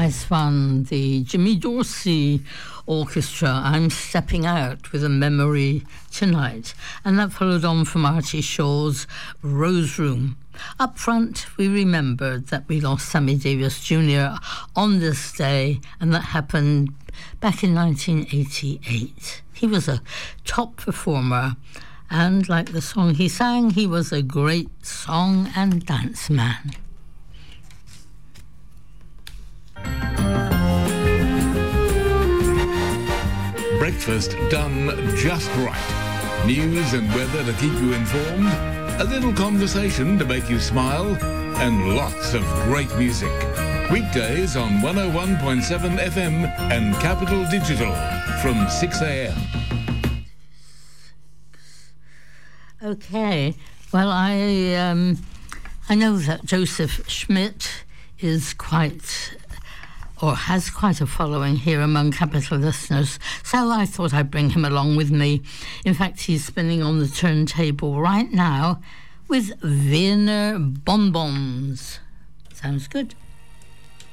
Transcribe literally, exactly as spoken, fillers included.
nice one. The Jimmy Dorsey Orchestra, I'm Stepping Out with a Memory Tonight. And that followed on from Artie Shaw's Rose Room. Up front, we remembered that we lost Sammy Davis Junior on this day, and that happened back in nineteen eighty-eight. He was a top performer, and like the song he sang, he was a great song and dance man. Breakfast done just right. News and weather to keep you informed, a little conversation to make you smile, and lots of great music. Weekdays on one oh one point seven F M and Capital Digital from six a.m. Okay, well, I um, I know that Joseph Schmidt is quite, or has quite a following here among Capital listeners, so I thought I'd bring him along with me. In fact, he's spinning on the turntable right now with Wiener Bonbons. Sounds good.